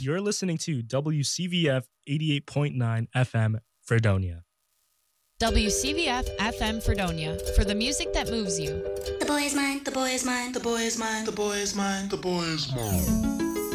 You're listening to WCVF 88.9 FM Fredonia. WCVF FM Fredonia, for the music that moves you. The boy is mine, the boy is mine, the boy is mine, the boy is mine, the boy is mine.